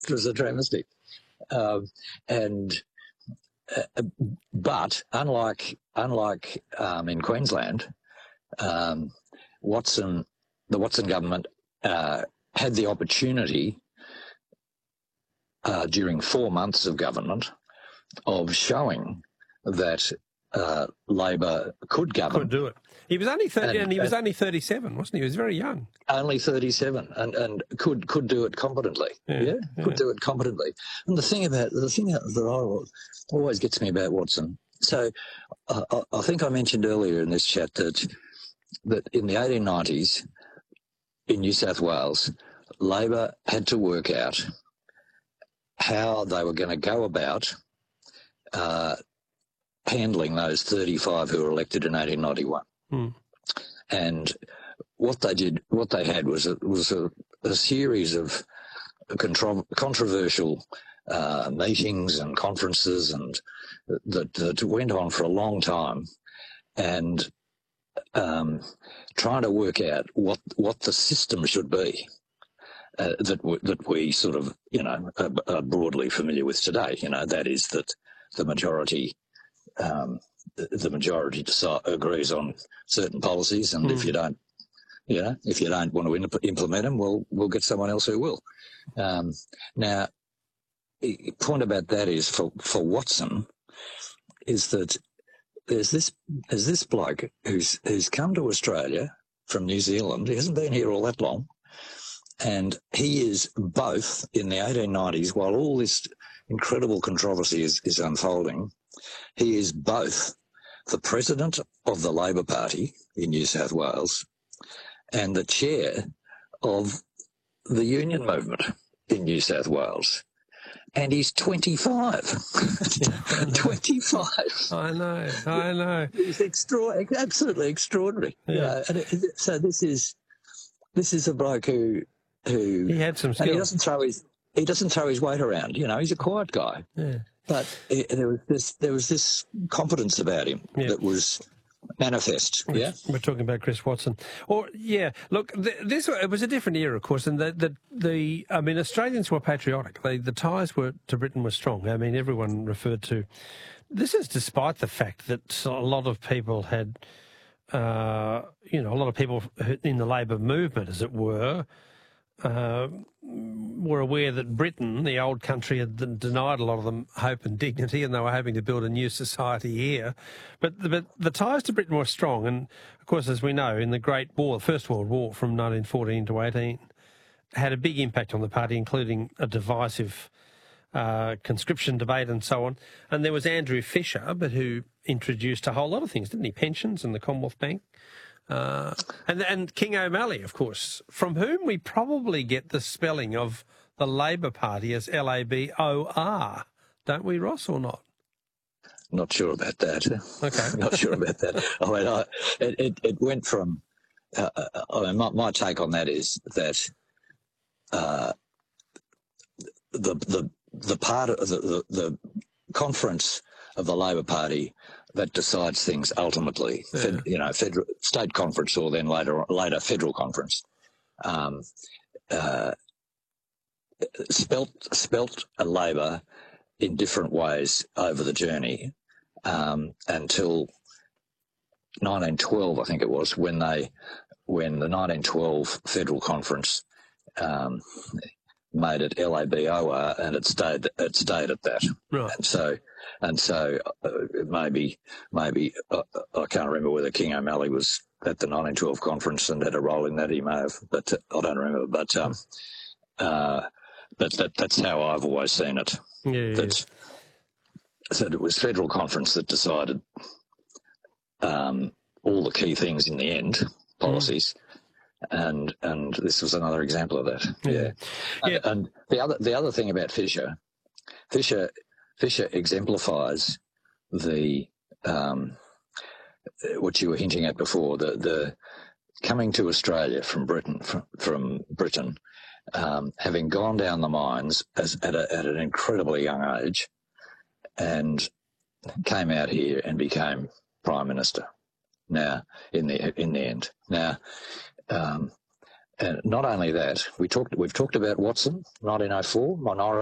It was a travesty. And but unlike in Queensland, the Watson government had the opportunity during 4 months of government of showing that Labor could govern. Could do it. He was only 30, and he was only 37, wasn't he? He was very young. Only 37, and could do it competently. Yeah, could do it competently. And the thing that always gets me about Watson. So I think I mentioned earlier in this chat that in the 1890s in New South Wales, Labor had to work out how they were going to go about handling those 35 who were elected in 1891. And what they had was a series of controversial meetings and conferences, and that went on for a long time, and trying to work out what the system should be that we sort of are broadly familiar with today. That is that the majority agrees on certain policies, and if you don't want to implement them, we'll get someone else who will. Now, the point about that is for Watson is that there's this bloke who's come to Australia from New Zealand. He hasn't been here all that long, and he is both in the 1890s, while all this incredible controversy is unfolding. He is both the president of the Labor Party in New South Wales and the chair of the union movement in New South Wales. And he's 25. 25. I know. It's absolutely extraordinary. Yeah. So this is a bloke who he had some skills. He doesn't throw his weight around. He's a quiet guy. Yeah. But there was this competence about him that was manifest. Yeah, we're talking about Chris Watson. Look, it was a different era, of course, and Australians were patriotic. The ties to Britain were strong. I mean, everyone referred to this is despite the fact that a lot of people had, a lot of people in the Labor movement, as it were aware that Britain, the old country, had denied a lot of them hope and dignity, and they were hoping to build a new society here. But the ties to Britain were strong, and of course, as we know, in the Great War, the First World War from 1914 to 18, had a big impact on the party, including a divisive conscription debate and so on. And there was Andrew Fisher, but who introduced a whole lot of things, didn't he? Pensions and the Commonwealth Bank. And King O'Malley, of course, from whom we probably get the spelling of the Labor Party as Labor, don't we, Ross, or not? Not sure about that. Okay. Not sure about that. It went from. My take on that is that the part of the conference of the Labor Party that decides things ultimately, federal, state conference, or then later federal conference, spelt a Labor in different ways over the journey until 1912, I think it was, when the 1912 federal conference made it LABOR, and it stayed at that. Right. And so maybe I can't remember whether King O'Malley was at the 1912 conference and had a role in that. He may have, but I don't remember. But that's how I've always seen it. So it was federal conference that decided all the key things in the end, policies. And this was another example of that. Yeah. And the other thing about Fisher exemplifies the what you were hinting at before, the coming to Australia from Britain, having gone down the mines at an incredibly young age, and came out here and became Prime Minister. Now, in the end, now. not only that, we've talked about Watson, 1904, Monora